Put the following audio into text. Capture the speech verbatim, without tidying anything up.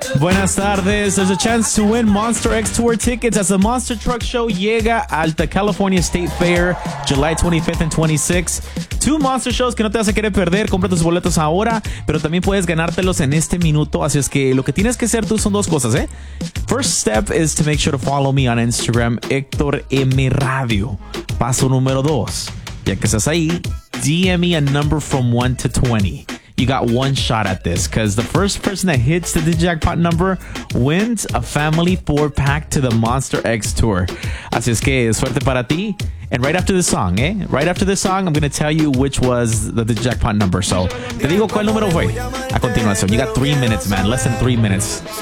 Buenas tardes. There's a chance to win Monster X Tour tickets as the Monster Truck Show llega al the California State Fair July twenty-fifth and twenty-sixth. Two Monster Shows que no te vas a querer perder. Compra tus boletos ahora, pero también puedes ganártelos en este minuto. Así es que lo que tienes que hacer tú son dos cosas, ¿eh? First step is to make sure to follow me on Instagram, Héctor M Radio. Paso número dos. Ya que estás ahí, D M me a number from one to twenty. You got one shot at this because the first person that hits the jackpot number wins a family four pack to the Monster X Tour. Así es que suerte para ti. And right after this song, eh? Right after this song, I'm going to tell you which was the, the jackpot number. So, te digo cuál número fue. A continuación, you got three minutes, man. Less than three minutes.